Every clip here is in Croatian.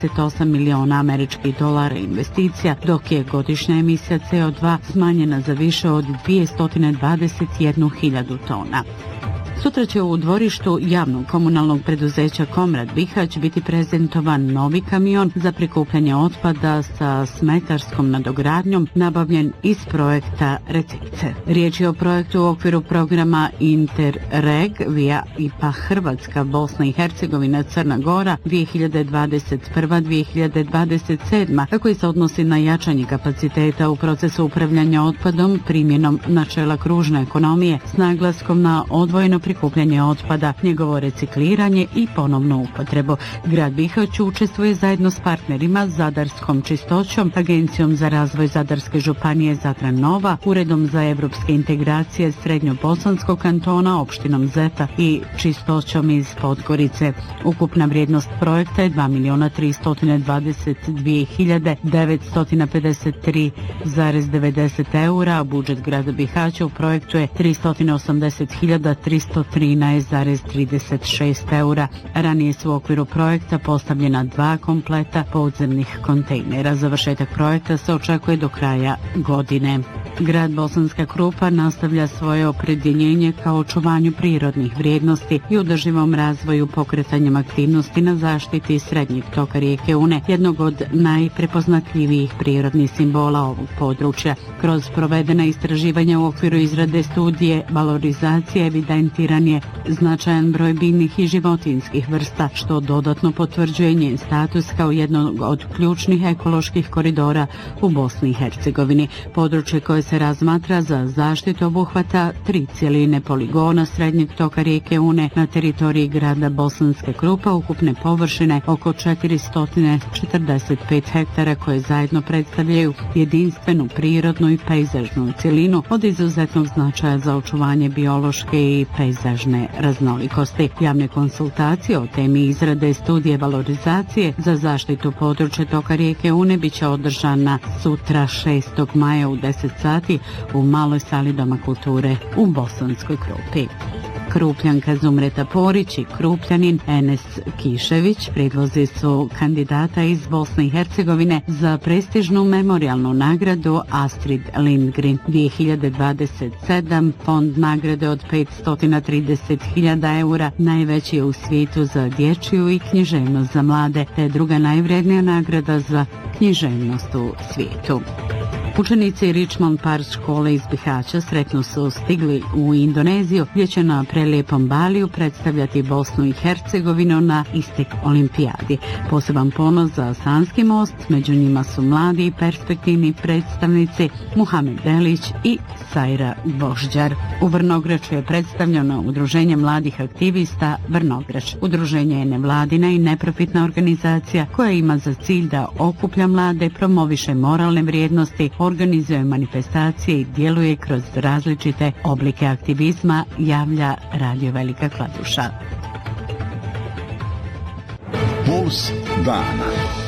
$8 miliona američkih dolara investicija, dok je godišnja emisija CO2 smanjena za više od 221.000 tona. Sutra će u dvorištu javnog komunalnog preduzeća Komrad Bihać biti prezentovan novi kamion za prikupljanje otpada sa smetarskom nadogradnjom nabavljen iz projekta Recikce. Riječ je o projektu u okviru programa Interreg via IPA Hrvatska, Bosna i Hercegovina, Crna Gora 2021-2027, koji se odnosi na jačanje kapaciteta u procesu upravljanja otpadom primjenom načela kružne ekonomije s naglaskom na odvojeno prikupljanje otpada, njegovo recikliranje i ponovnu upotrebu. Grad Bihać učestvuje zajedno s partnerima Zadarskom čistoćom, Agencijom za razvoj Zadarske županije Zadra Nova, Uredom za evropske integracije Srednjobosanskog kantona, opštinom Zeta i čistoćom iz Podgorice. Ukupna vrijednost projekta je 2.322.953,90 eura, a budžet grada Bihaća u projektu je 380.313,36 eura. Ranije su u okviru projekta postavljena 2 kompleta podzemnih kontejnera. Završetak projekta se očekuje do kraja godine. Grad Bosanska Krupa nastavlja svoje opredjeljenje ka očuvanju prirodnih vrijednosti i održivom razvoju pokretanjem aktivnosti na zaštiti srednjeg toka rijeke Une, jednog od najprepoznatljivijih prirodnih simbola ovog područja. Kroz provedena istraživanja u okviru izrade studije valorizacije evidentiran je značajan broj biljnih i životinjskih vrsta, što dodatno potvrđuje njen status kao jednog od ključnih ekoloških koridora u Bosni i Hercegovini. Područje koje se razmatra za zaštitu obuhvata 3 cjeline poligona srednjeg toka rijeke Une na teritoriji grada Bosanske Krupa, ukupne površine oko 445 hektara, koje zajedno predstavljaju jedinstvenu prirodnu i pejzažnu cjelinu od izuzetnog značaja za očuvanje biološke i pejzažne raznolikosti. Javne konsultacije o temi izrade studije valorizacije za zaštitu područja toka rijeke Une biće održana sutra 6. maja u 10 sati u maloj sali Doma kulture u Bosanskoj Krupi. Krupljanka Zumreta Porić i Krupljanin Enes Kišević predlozi su kandidata iz Bosne i Hercegovine za prestižnu memorijalnu nagradu Astrid Lindgren 2027. Fond nagrade od 530.000 eura najveći je u svijetu za dječju i književnost za mlade, te druga najvrednija nagrada za književnost u svijetu. Učenici Richmond Park škole iz Bihaća sretno su stigli u Indoneziju, gdje će na prelijepom Baliju predstavljati Bosnu i Hercegovinu na istek olimpijadi. Poseban ponos za Sanski most, među njima su mladi i perspektivni predstavnici Muhamed Delić i Sajra Božđar. U Vrnograču je predstavljeno udruženje mladih aktivista Vrnograč. Udruženje je nevladina i neprofitna organizacija koja ima za cilj da okuplja mlade, promoviše moralne vrijednosti, organizuje manifestacije i djeluje kroz različite oblike aktivizma, javlja Radio Velika Kladuša. Puls dana.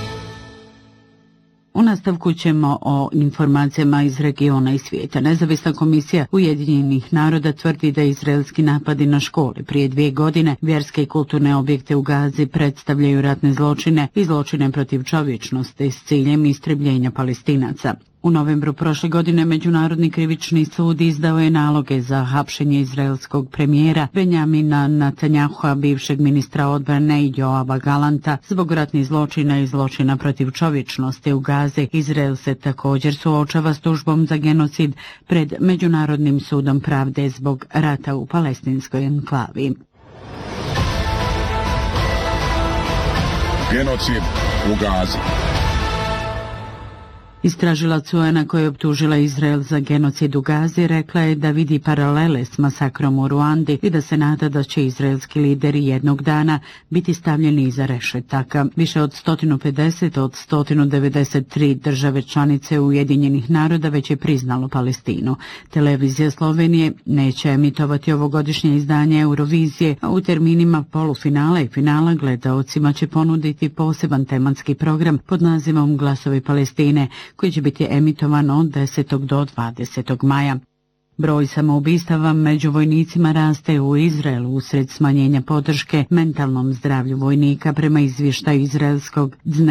U nastavku ćemo o informacijama iz regiona i svijeta. Nezavisna komisija Ujedinjenih naroda tvrdi da izraelski napadi na škole prije 2 godine, vjerske i kulturne objekte u Gazi predstavljaju ratne zločine i zločine protiv čovječnosti s ciljem istrebljenja Palestinaca. U novembru prošle godine Međunarodni krivični sud izdao je naloge za hapšenje izraelskog premijera Benjamina Netanjahua, bivšeg ministra odbrane i Joaba Galanta zbog ratnih zločina i zločina protiv čovječnosti u Gazi. Izrael se također suočava s tužbom za genocid pred Međunarodnim sudom pravde zbog rata u palestinskoj enklavi. Genocid u Gazi. Istražilac UN-a koja je optužila Izrael za genocid u Gazi rekla je da vidi paralele s masakrom u Ruandi i da se nada da će izraelski lideri jednog dana biti stavljeni iza rešetaka. Više od 150 od 193 države članice Ujedinjenih naroda već je priznalo Palestinu. Televizija Slovenije neće emitovati ovogodišnje izdanje Eurovizije, a u terminima polufinala i finala gledaocima će ponuditi poseban tematski program pod nazivom Glasovi Palestine, koji će biti emitovan od 10. do 20. maja. Broj samoubistava među vojnicima raste u Izraelu usred smanjenja podrške mentalnom zdravlju vojnika prema izvještaju izraelskog